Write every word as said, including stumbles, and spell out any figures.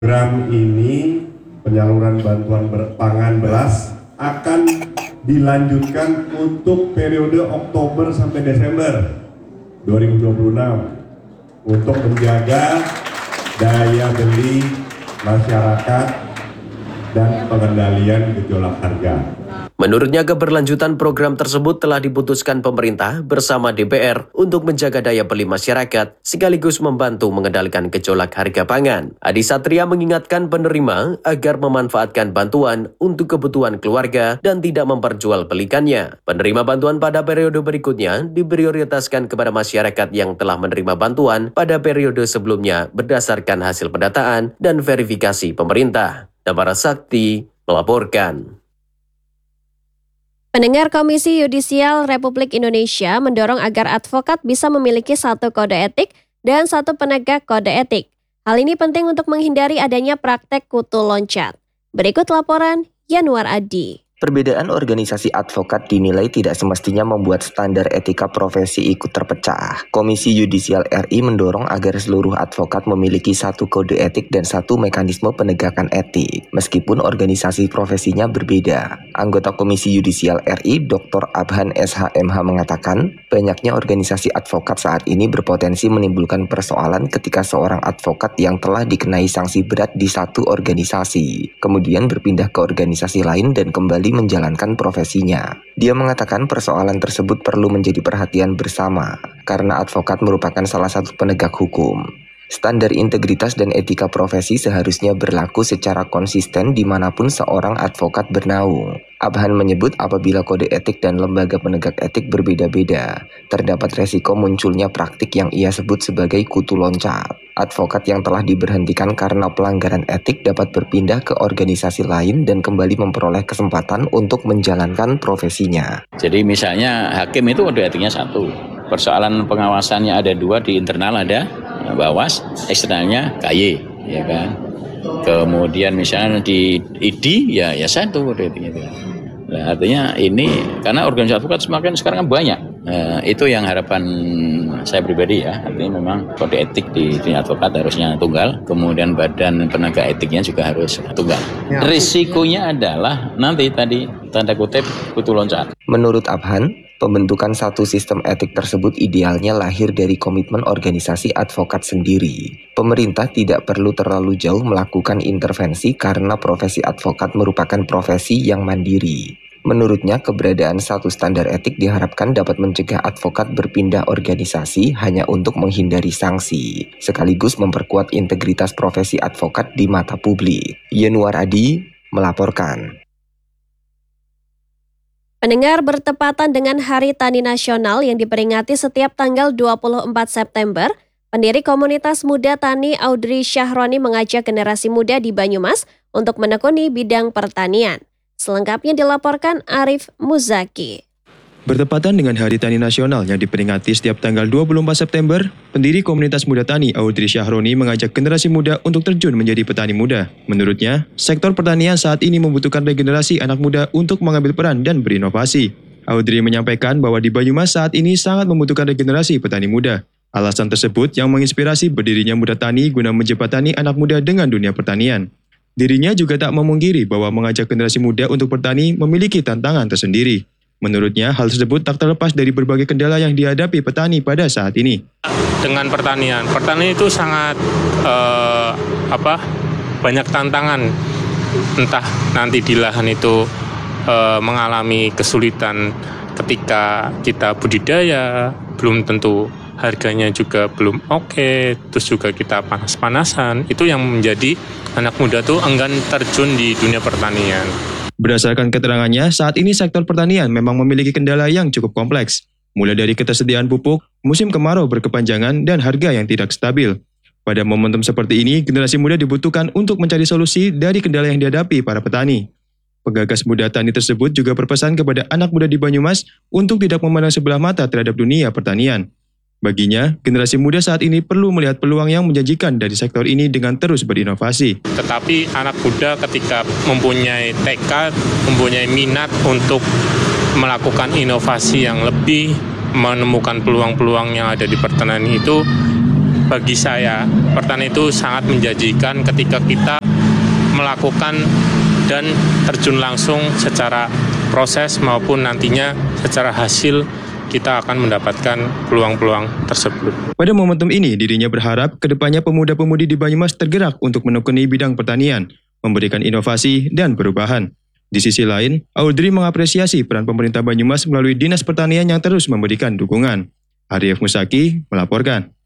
Program ini penyaluran bantuan ber- pangan beras akan dilanjutkan untuk periode Oktober sampai Desember dua ribu dua puluh enam untuk menjaga daya beli masyarakat dan pengendalian gejolak harga. Menurutnya, keberlanjutan program tersebut telah diputuskan pemerintah bersama D P R untuk menjaga daya beli masyarakat sekaligus membantu mengendalikan gejolak harga pangan. Adi Satria mengingatkan penerima agar memanfaatkan bantuan untuk kebutuhan keluarga dan tidak memperjualbelikannya. Penerima bantuan pada periode berikutnya diprioritaskan kepada masyarakat yang telah menerima bantuan pada periode sebelumnya berdasarkan hasil pendataan dan verifikasi pemerintah. Damara Sakti melaporkan. Pendengar, Komisi Yudisial Republik Indonesia mendorong agar advokat bisa memiliki satu kode etik dan satu penegak kode etik. Hal ini penting untuk menghindari adanya praktek kutu loncat. Berikut laporan Yanuar Adi. Perbedaan organisasi advokat dinilai tidak semestinya membuat standar etika profesi ikut terpecah. Komisi Yudisial R I mendorong agar seluruh advokat memiliki satu kode etik dan satu mekanisme penegakan etik, meskipun organisasi profesinya berbeda. Anggota Komisi Yudisial R I, Doktor Abhan S H M H mengatakan, banyaknya organisasi advokat saat ini berpotensi menimbulkan persoalan ketika seorang advokat yang telah dikenai sanksi berat di satu organisasi, kemudian berpindah ke organisasi lain dan kembali menjalankan profesinya. Dia mengatakan persoalan tersebut perlu menjadi perhatian bersama karena advokat merupakan salah satu penegak hukum. Standar integritas dan etika profesi seharusnya berlaku secara konsisten dimanapun seorang advokat bernaung. Abhan menyebut apabila kode etik dan lembaga penegak etik berbeda-beda, terdapat resiko munculnya praktik yang ia sebut sebagai kutu loncat. Advokat yang telah diberhentikan karena pelanggaran etik dapat berpindah ke organisasi lain dan kembali memperoleh kesempatan untuk menjalankan profesinya. Jadi misalnya hakim itu kode etiknya satu, persoalan pengawasannya ada dua, di internal ada Bawas, eksternalnya K Y, ya kan. Kemudian misalnya di I D ya ya satu kode etiknya itu. Nah, artinya ini karena organisasi advokat semakin sekarang kan banyak. Nah, itu yang harapan saya pribadi ya. Artinya memang kode etik di dunia advokat harusnya tunggal, kemudian badan penegak etiknya juga harus tunggal. Ya. Risikonya adalah nanti tadi tanda kutip kutu loncat. Menurut Abhan, pembentukan satu sistem etik tersebut idealnya lahir dari komitmen organisasi advokat sendiri. Pemerintah tidak perlu terlalu jauh melakukan intervensi karena profesi advokat merupakan profesi yang mandiri. Menurutnya, keberadaan satu standar etik diharapkan dapat mencegah advokat berpindah organisasi hanya untuk menghindari sanksi, sekaligus memperkuat integritas profesi advokat di mata publik. Yanuar Adi melaporkan. Pendengar, bertepatan dengan Hari Tani Nasional yang diperingati setiap tanggal dua puluh empat September, pendiri komunitas muda tani Audrey Syahroni mengajak generasi muda di Banyumas untuk menekuni bidang pertanian. Selengkapnya dilaporkan Arif Muzaki. Bertepatan dengan Hari Tani Nasional yang diperingati setiap tanggal dua puluh empat September, pendiri komunitas muda tani Audrey Syahroni mengajak generasi muda untuk terjun menjadi petani muda. Menurutnya, sektor pertanian saat ini membutuhkan regenerasi anak muda untuk mengambil peran dan berinovasi. Audrey menyampaikan bahwa di Banyumas saat ini sangat membutuhkan regenerasi petani muda. Alasan tersebut yang menginspirasi berdirinya Muda Tani guna menjembatani anak muda dengan dunia pertanian. Dirinya juga tak memungkiri bahwa mengajak generasi muda untuk bertani memiliki tantangan tersendiri. Menurutnya, hal tersebut tak terlepas dari berbagai kendala yang dihadapi petani pada saat ini. Dengan pertanian, pertanian itu sangat eh, apa banyak tantangan. Entah nanti di lahan itu eh, mengalami kesulitan ketika kita budidaya, belum tentu harganya juga belum oke, terus juga kita panas-panasan. Itu yang menjadi anak muda tuh enggan terjun di dunia pertanian. Berdasarkan keterangannya, saat ini sektor pertanian memang memiliki kendala yang cukup kompleks, mulai dari ketersediaan pupuk, musim kemarau berkepanjangan, dan harga yang tidak stabil. Pada momentum seperti ini, generasi muda dibutuhkan untuk mencari solusi dari kendala yang dihadapi para petani. Penggagas Muda Tani tersebut juga berpesan kepada anak muda di Banyumas untuk tidak memandang sebelah mata terhadap dunia pertanian. Baginya, generasi muda saat ini perlu melihat peluang yang menjanjikan dari sektor ini dengan terus berinovasi. Tetapi anak muda ketika mempunyai tekad, mempunyai minat untuk melakukan inovasi yang lebih, menemukan peluang-peluang yang ada di pertanian itu, bagi saya pertanian itu sangat menjanjikan ketika kita melakukan dan terjun langsung secara proses maupun nantinya secara hasil kita akan mendapatkan peluang-peluang tersebut. Pada momentum ini, dirinya berharap kedepannya pemuda-pemudi di Banyumas tergerak untuk menekuni bidang pertanian, memberikan inovasi dan perubahan. Di sisi lain, Audrey mengapresiasi peran pemerintah Banyumas melalui Dinas Pertanian yang terus memberikan dukungan. Arif Musaki melaporkan.